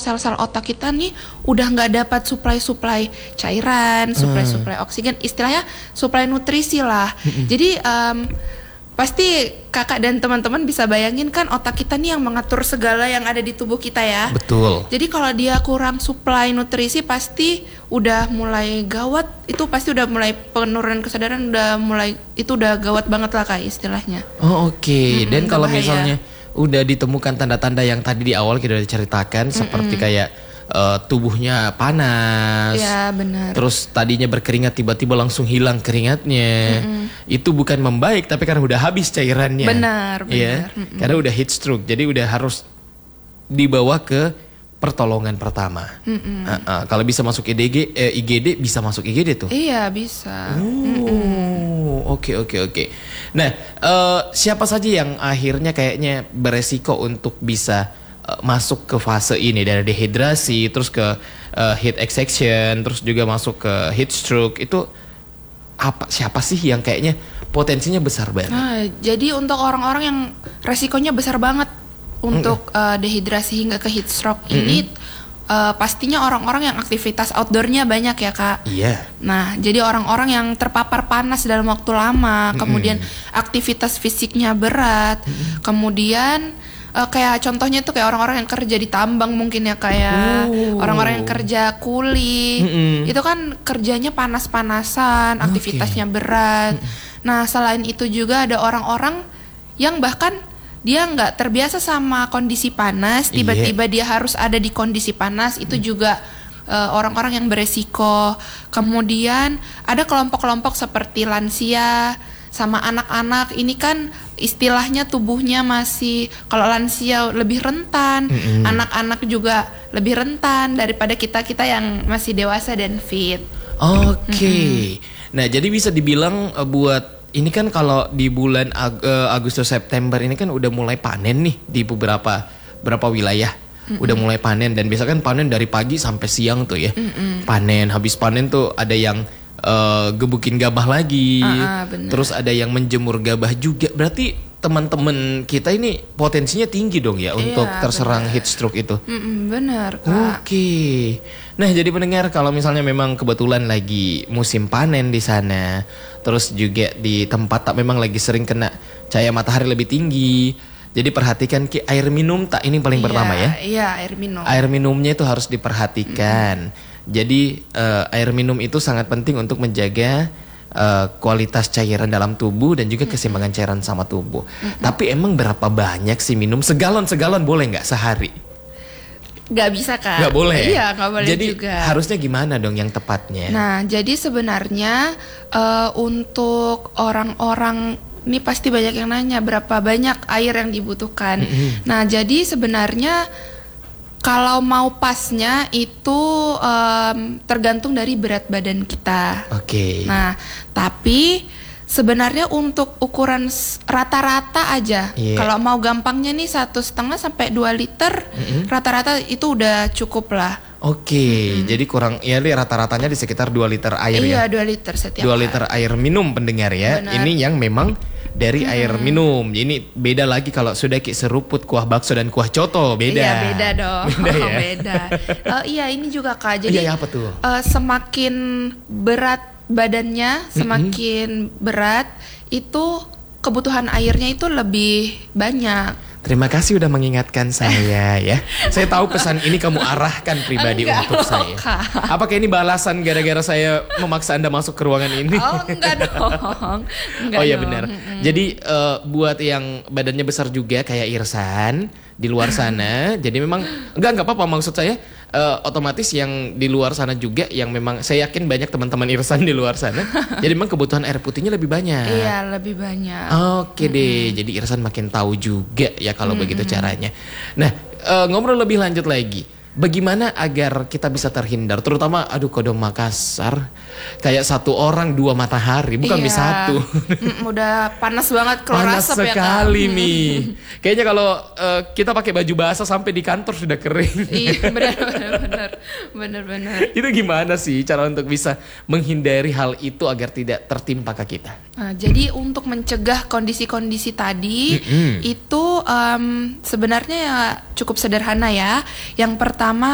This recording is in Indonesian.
sel-sel otak kita nih udah nggak dapat suplai cairan, suplai oksigen, istilahnya suplai nutrisi lah. Jadi pasti kakak dan teman-teman bisa bayangin kan otak kita nih yang mengatur segala yang ada di tubuh kita ya. Betul. Jadi kalau dia kurang suplai nutrisi pasti udah mulai gawat, itu pasti udah mulai penurunan kesadaran, itu udah gawat banget lah Kak istilahnya. Oh oke. Dan kalau bahaya. misalnya udah ditemukan tanda-tanda yang tadi di awal kita udah ceritakan seperti kayak tubuhnya panas, ya benar. terus tadinya berkeringat tiba-tiba langsung hilang keringatnya, itu bukan membaik tapi karena udah habis cairannya. Benar. Ya, karena udah heat stroke, jadi udah harus dibawa ke pertolongan pertama. Kalau bisa masuk IGD bisa masuk IGD tuh. Iya bisa. Oke. Nah, siapa saja yang akhirnya kayaknya beresiko untuk bisa masuk ke fase ini, dari dehidrasi terus ke heat exhaustion terus juga masuk ke heat stroke, itu siapa sih yang kayaknya potensinya besar banget? Nah, jadi untuk orang-orang yang resikonya besar banget untuk dehidrasi hingga ke heat stroke ini pastinya orang-orang yang aktivitas outdoornya banyak ya Kak. Iya. Nah, jadi orang-orang yang terpapar panas dalam waktu lama, kemudian aktivitas fisiknya berat, kemudian kayak contohnya tuh kayak orang-orang yang kerja di tambang mungkin ya, kayak orang-orang yang kerja kuli, itu kan kerjanya panas-panasan, aktivitasnya berat. Nah, selain itu juga ada orang-orang yang bahkan dia nggak terbiasa sama kondisi panas, tiba-tiba dia harus ada di kondisi panas, itu juga orang-orang yang beresiko. Kemudian ada kelompok-kelompok seperti lansia sama anak-anak, ini kan istilahnya tubuhnya masih, kalau lansia lebih rentan, anak-anak juga lebih rentan daripada kita-kita yang masih dewasa dan fit. Oke. Nah, jadi bisa dibilang buat ini kan kalau di bulan Agustus September ini kan udah mulai panen nih di beberapa wilayah. Udah mulai panen, dan biasa kan panen dari pagi sampai siang tuh ya. Panen, habis panen tuh ada yang gebukin gabah lagi, terus ada yang menjemur gabah juga. Berarti teman-teman kita ini potensinya tinggi dong ya untuk terserang heat stroke itu. Benar Kak. Oke. Nah, jadi pendengar, kalau misalnya memang kebetulan lagi musim panen di sana, terus juga di tempat tak memang lagi sering kena cahaya matahari lebih tinggi, jadi perhatikan air minum tak, ini paling pertama ya. Iya, air minum. Air minumnya itu harus diperhatikan. Jadi air minum itu sangat penting untuk menjaga kualitas cairan dalam tubuh dan juga keseimbangan cairan sama tubuh. Tapi emang berapa banyak sih minum? Segalon boleh nggak sehari? Nggak bisa Kak. Nggak boleh? Iya, nggak boleh jadi, juga. Jadi harusnya gimana dong yang tepatnya? Nah, jadi sebenarnya untuk orang-orang ini pasti banyak yang nanya berapa banyak air yang dibutuhkan. Nah, jadi sebenarnya kalau mau pasnya itu tergantung dari berat badan kita. Oke. Nah, tapi sebenarnya untuk ukuran rata-rata aja, kalau mau gampangnya nih 1,5 sampai 2 liter, rata-rata itu udah cukup lah. Oke, jadi kurang ya, rata-ratanya di sekitar 2 liter air ya. Iya, 2 liter setiap 2 liter air minum, pendengar ya. Benar. Ini yang memang dari air minum. Ini beda lagi kalau sudah seruput kuah bakso dan kuah coto, beda. Iya, beda dong. Beda ya? Beda. Iya, ini juga Kak. Jadi iya, apa tuh? Semakin berat badannya, semakin berat itu kebutuhan airnya itu lebih banyak. Terima kasih udah mengingatkan saya ya. Saya tahu pesan ini kamu arahkan pribadi untuk saya. Apakah ini balasan gara-gara saya memaksa Anda masuk ke ruangan ini? Oh, enggak dong. Oh iya benar. Jadi buat yang badannya besar juga kayak Irsan di luar sana, jadi memang enggak apa-apa, maksud saya otomatis yang di luar sana juga yang memang saya yakin banyak teman-teman Irsan di luar sana. Jadi memang kebutuhan air putihnya lebih banyak. Iya, lebih banyak. Oke deh, jadi Irsan makin tahu juga ya kalau begitu caranya. Nah, ngobrol lebih lanjut lagi. Bagaimana agar kita bisa terhindar, terutama Kodam Makassar kayak 1 orang 2 matahari, bukan bisa 1. Udah panas banget, keluar panas asap ya Kak. sekali nih. Kayaknya kalau kita pakai baju basah sampai di kantor sudah kering. Iya, benar. Itu gimana sih cara untuk bisa menghindari hal itu agar tidak tertimpa ke kita? Nah, jadi untuk mencegah kondisi-kondisi tadi itu sebenarnya ya cukup sederhana ya. Yang pertama